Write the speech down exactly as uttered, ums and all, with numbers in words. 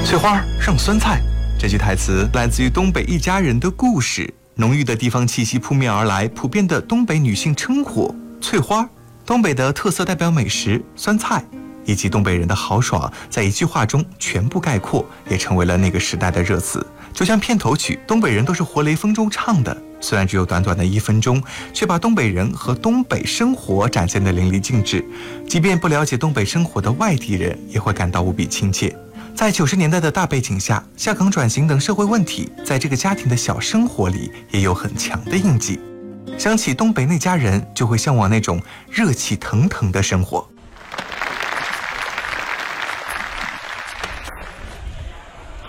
翠花上酸菜，这句台词来自于东北一家人的故事。浓郁的地方气息扑面而来，普遍的东北女性称呼翠花，东北的特色代表美食酸菜，以及东北人的豪爽，在一句话中全部概括，也成为了那个时代的热词。就像片头曲，东北人都是活雷锋中唱的，虽然只有短短的一分钟，却把东北人和东北生活展现得淋漓尽致。即便不了解东北生活的外地人，也会感到无比亲切。在九十年代的大背景下，下岗转型等社会问题，在这个家庭的小生活里也有很强的印记。想起东北那家人，就会向往那种热气腾腾的生活。